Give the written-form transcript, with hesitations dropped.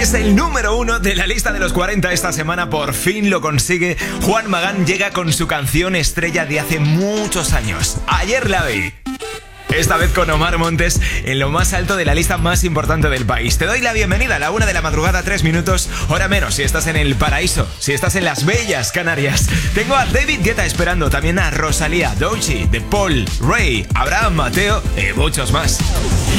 Es el número 1 de la lista de los 40 esta semana, por fin lo consigue. Juan Magán llega con su canción estrella de hace muchos años, Ayer la vi. Esta vez con Omar Montes en lo más alto de la lista más importante del país. Te doy la bienvenida a la 1 de la madrugada, 3 minutos, hora menos si estás en el paraíso, si estás en las bellas Canarias. Tengo a David Guetta esperando, también a Rosalía, Doechii, De Paul, Ray, Abraham Mateo y muchos más.